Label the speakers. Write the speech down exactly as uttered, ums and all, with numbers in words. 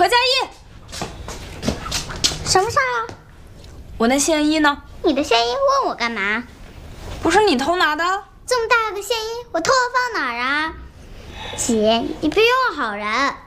Speaker 1: 何佳艺，
Speaker 2: 什么事儿啊？
Speaker 1: 我那线衣呢？
Speaker 2: 你的线衣问我干嘛？
Speaker 1: 不是你偷拿的？
Speaker 2: 这么大个线衣，我偷了放哪儿啊？姐，你别用好人。